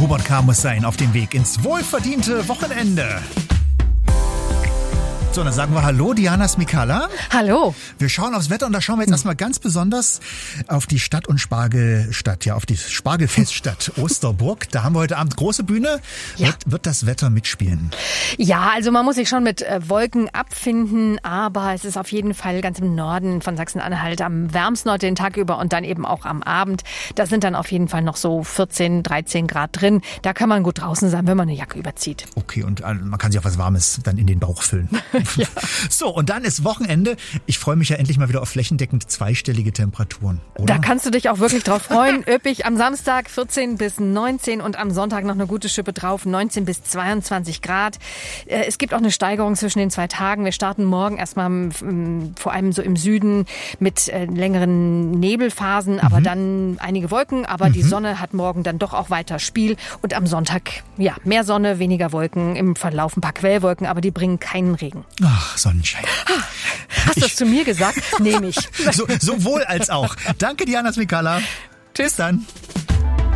Hubert K. muss sein auf dem Weg ins wohlverdiente Wochenende. So, dann sagen wir Hallo, Diana Smikala. Hallo. Wir schauen aufs Wetter und da schauen wir jetzt erstmal ganz besonders auf die Stadt- und Spargelstadt, ja, auf die Spargelfeststadt Osterburg. Da haben wir heute Abend große Bühne. Ja. Wird das Wetter mitspielen? Ja, also man muss sich schon mit Wolken abfinden, aber es ist auf jeden Fall ganz im Norden von Sachsen-Anhalt am wärmsten heute den Tag über und dann eben auch am Abend. Da sind dann auf jeden Fall noch so 14, 13 Grad drin. Da kann man gut draußen sein, wenn man eine Jacke überzieht. Okay, und man kann sich auch was Warmes dann in den Bauch füllen. Ja. So, und dann ist Wochenende. Ich freue mich ja endlich mal wieder auf flächendeckend zweistellige Temperaturen, oder? Da kannst du dich auch wirklich drauf freuen. Üppig am Samstag 14 bis 19 und am Sonntag noch eine gute Schippe drauf, 19 bis 22 Grad. Es gibt auch eine Steigerung zwischen den 2 Tagen. Wir starten morgen erstmal vor allem so im Süden mit längeren Nebelphasen, aber dann einige Wolken. Aber die Sonne hat morgen dann doch auch weiter Spiel. Und am Sonntag, ja, mehr Sonne, weniger Wolken, im Verlauf ein paar Quellwolken, aber die bringen keinen Regen. Ach, Sonnenschein. Hast du das zu mir gesagt? Nehme ich. Sowohl als auch. Danke, Diana Smikala. Tschüss. Bis dann.